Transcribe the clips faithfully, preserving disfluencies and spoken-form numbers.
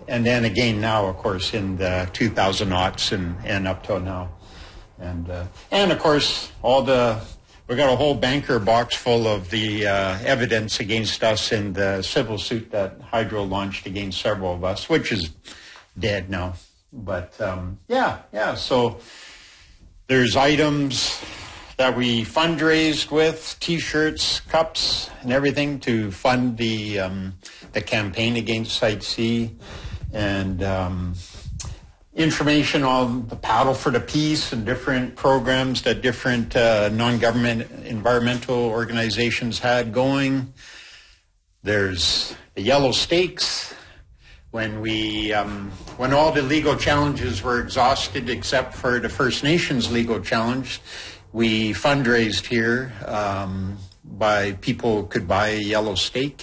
and then again now, of course, in the two thousand aughts and, and up till now. And, uh, and of course, all the, we got a whole banker box full of the uh, evidence against us in the civil suit that Hydro launched against several of us, which is dead now. But, um, yeah, yeah, so there's items that we fundraised with, T-shirts, cups, and everything to fund the um, the campaign against Site C, and um, information on the Paddle for the Peace and different programs that different uh, non-government environmental organizations had going. There's the Yellow Stakes. When we, um, when all the legal challenges were exhausted except for the First Nations legal challenge, we fundraised here um, by people could buy a yellow stake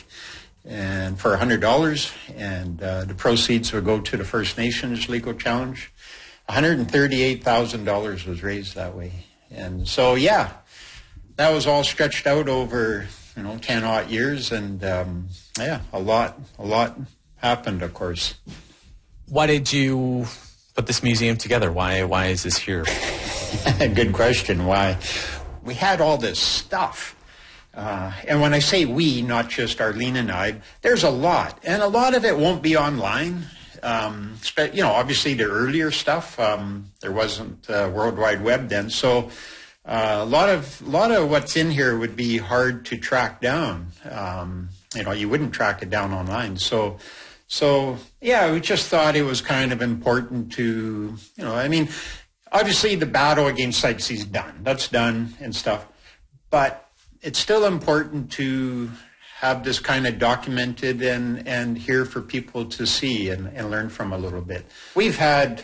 and for one hundred dollars, and uh, the proceeds would go to the First Nations legal challenge. one hundred thirty-eight thousand dollars was raised that way. And so, yeah, that was all stretched out over, you know, ten odd years, and um, yeah, a lot, a lot happened, of course. Why did you put this museum together? Why, why is this here? Good question. Why? We had all this stuff. Uh, and when I say we, not just Arlene and I, there's a lot. And a lot of it won't be online. Um, you know, obviously the earlier stuff, um, there wasn't uh, World Wide Web then. So uh, a lot of a lot of what's in here would be hard to track down. Um, you know, you wouldn't track it down online. So, so yeah, we just thought it was kind of important to, you know, I mean, obviously the battle against Site C is done. That's done and stuff. But it's still important to have this kind of documented and, and here for people to see and, and learn from a little bit. We've had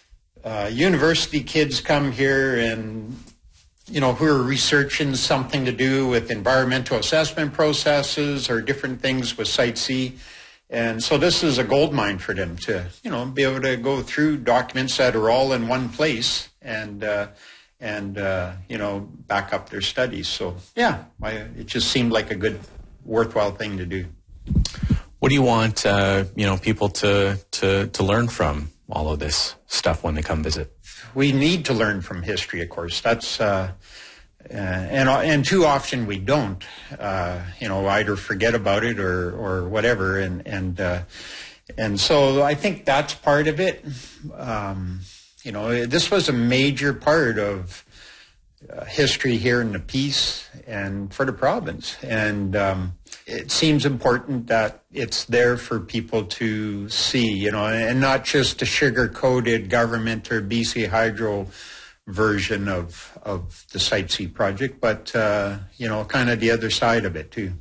uh, university kids come here and, you know, who are researching something to do with environmental assessment processes or different things with Site C. And so this is a gold mine for them to, you know, be able to go through documents that are all in one place and, uh, and uh, you know, back up their studies. So, yeah, I, it just seemed like a good, worthwhile thing to do. What do you want, uh, you know, people to, to, to learn from all of this stuff when they come visit? We need to learn from history, of course. That's, uh, uh, and and too often we don't, uh, you know, either forget about it or, or whatever. And, and, uh, and so I think that's part of it. Um, You know, this was a major part of uh, history here in the Peace and for the province. And um, it seems important that it's there for people to see, you know, and not just a sugar-coated government or B C Hydro version of, of the Site C project, but, uh, you know, kind of the other side of it, too.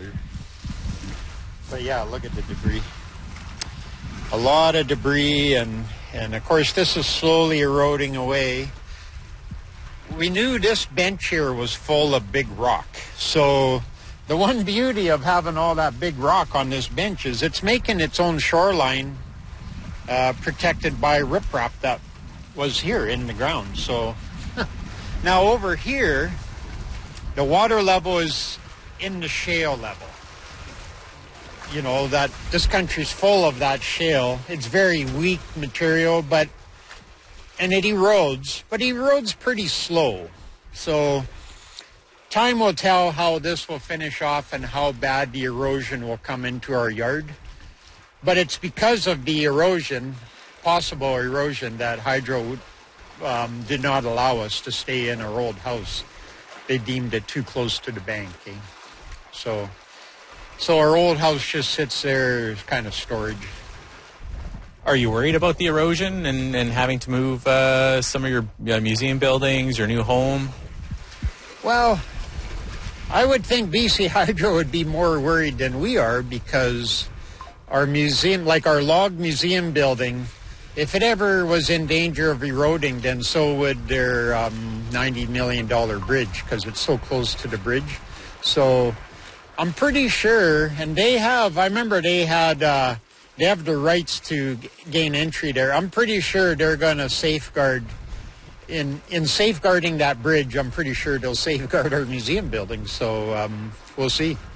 But, yeah, look at the debris. A lot of debris, and... And, of course, this is slowly eroding away. We knew this bench here was full of big rock. So the one beauty of having all that big rock on this bench is it's making its own shoreline uh, protected by riprap that was here in the ground. So now over here, the water level is in the shale level. You know, that this country's full of that shale. It's very weak material, but, and it erodes, but it erodes pretty slow. So time will tell how this will finish off and how bad the erosion will come into our yard. But it's because of the erosion, possible erosion, that Hydro um, did not allow us to stay in our old house. They deemed it too close to the bank. Eh? So... So our old house just sits there as kind of storage. Are you worried about the erosion and, and having to move uh, some of your uh, museum buildings, your new home? Well, I would think B C Hydro would be more worried than we are, because our museum, like our log museum building, if it ever was in danger of eroding, then so would their um, ninety million dollars bridge, because it's so close to the bridge. So I'm pretty sure, and they have, I remember they had, uh, they have the rights to g- gain entry there. I'm pretty sure they're going to safeguard, in in safeguarding that bridge, I'm pretty sure they'll safeguard our museum building. So um, we'll see.